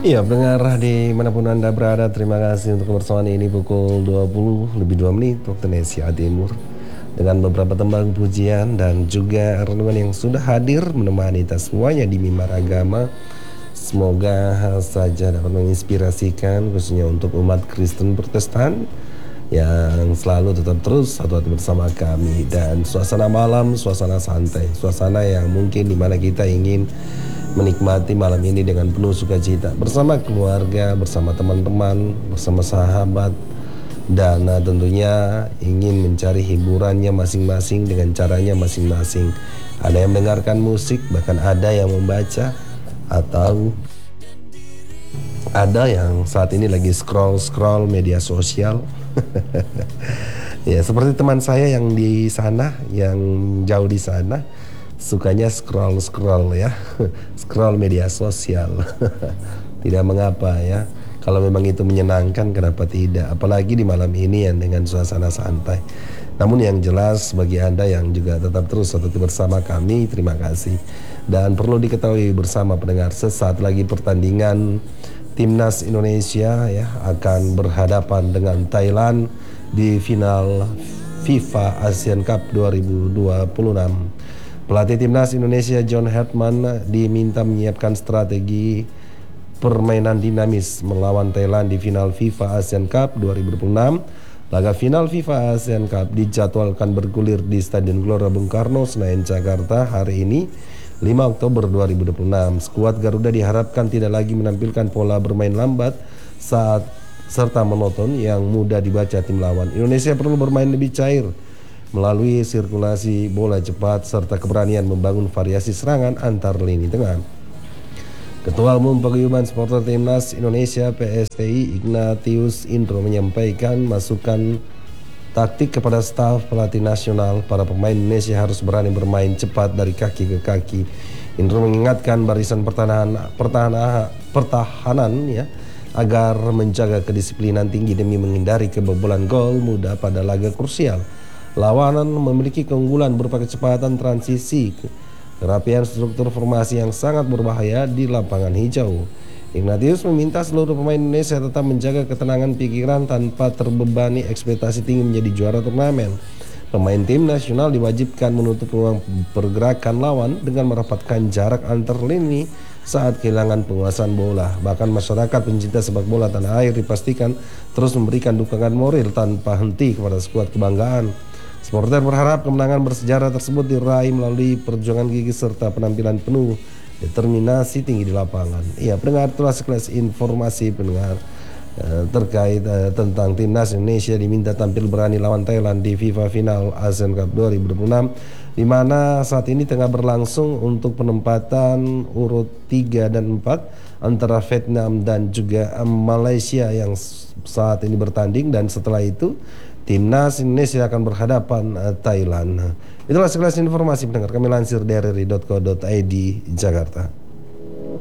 Iya, pendengar dimanapun Anda berada, terima kasih untuk kebersamaan ini pukul 20 lebih 2 menit waktu Indonesia Timur. Dengan beberapa tembang pujian dan juga renungan yang sudah hadir menemani kita semuanya di Mimbar Agama. Semoga saja dapat menginspirasikan khususnya untuk umat Kristen Protestan yang selalu tetap terus satu hati bersama kami. Dan suasana malam, suasana santai, suasana yang mungkin dimana kita ingin menikmati malam ini dengan penuh sukacita bersama keluarga, bersama teman-teman, bersama sahabat, dan tentunya ingin mencari hiburannya masing-masing dengan caranya masing-masing. Ada yang mendengarkan musik, bahkan ada yang membaca, atau ada yang saat ini lagi scroll media sosial. Ya, seperti teman saya yang di sana, yang jauh di sana, sukanya scroll ya, scroll media sosial. Tidak mengapa ya, kalau memang itu menyenangkan, kenapa tidak? Apalagi di malam ini yang dengan suasana santai. Namun yang jelas bagi Anda yang juga tetap terus satu bersama kami, terima kasih. Dan perlu diketahui bersama pendengar, sesaat lagi pertandingan Timnas Indonesia ya akan berhadapan dengan Thailand di final FIFA Asian Cup 2026. Pelatih Timnas Indonesia John Hartman diminta menyiapkan strategi permainan dinamis melawan Thailand di final FIFA Asian Cup 2026. Laga final FIFA Asian Cup dijadwalkan bergulir di Stadion Gelora Bung Karno, Senayan, Jakarta hari ini 5 Oktober 2026. Skuad Garuda diharapkan tidak lagi menampilkan pola bermain lambat serta monoton yang mudah dibaca tim lawan. Indonesia perlu bermain lebih cair melalui sirkulasi bola cepat serta keberanian membangun variasi serangan antar lini tengah. Ketua Umum Paguyuban Supporter Timnas Indonesia PSTI Ignatius Indro menyampaikan masukan taktik kepada staf pelatih nasional. Para pemain Indonesia harus berani bermain cepat dari kaki ke kaki. Indro mengingatkan barisan pertahanan ya agar menjaga kedisiplinan tinggi demi menghindari kebobolan gol mudah pada laga krusial. Lawanan memiliki keunggulan berupa kecepatan transisi, kerapian struktur formasi yang sangat berbahaya di lapangan hijau. Ignatius meminta seluruh pemain Indonesia tetap menjaga ketenangan pikiran tanpa terbebani ekspektasi tinggi menjadi juara turnamen. Pemain tim nasional diwajibkan menutup ruang pergerakan lawan dengan merapatkan jarak antar lini saat kehilangan penguasaan bola. Bahkan masyarakat pencinta sepak bola tanah air dipastikan terus memberikan dukungan moral tanpa henti kepada skuad kebanggaan. Supporter berharap kemenangan bersejarah tersebut diraih melalui perjuangan gigih serta penampilan penuh determinasi tinggi di lapangan. Iya, pendengar, itulah sekelas informasi pendengar terkait tentang Timnas Indonesia diminta tampil berani lawan Thailand di FIFA Final Asian Cup 2026, di mana saat ini tengah berlangsung untuk penempatan urut 3 dan 4 antara Vietnam dan juga Malaysia yang saat ini bertanding, dan setelah itu Timnas Indonesia akan berhadapan Thailand. Itulah sekelas informasi pendengar, kami lansir dari ri.co.id Jakarta.